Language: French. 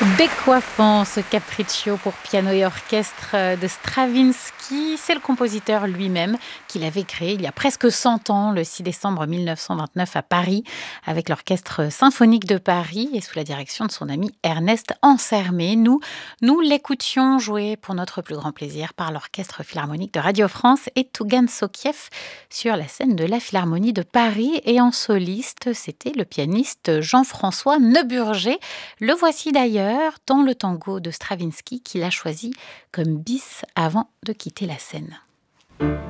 Décoiffant ce capriccio pour piano et orchestre de Stravinsky, c'est le compositeur lui-même qui l'avait créé il y a presque 100 ans, le 6 décembre 1929 à Paris, avec l'Orchestre symphonique de Paris et sous la direction de son ami Ernest Ansermet. Nous l'écoutions jouer pour notre plus grand plaisir par l'Orchestre philharmonique de Radio France et Tougan Sokiev sur la scène de la Philharmonie de Paris. Et en soliste, c'était le pianiste Jean-François Neuburger. Le voici d'ailleurs dans le tango de Stravinsky qu'il a choisi comme bis avant de quitter la scène.